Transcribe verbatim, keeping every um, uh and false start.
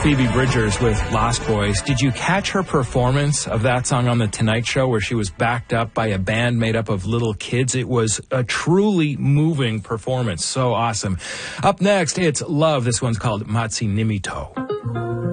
Phoebe Bridgers with Lost Boys. Did you catch her performance of that song on The Tonight Show where she was backed up by a band made up of little kids? It was a truly moving performance. So awesome. Up next, it's Love. This one's called Matsi Nimito.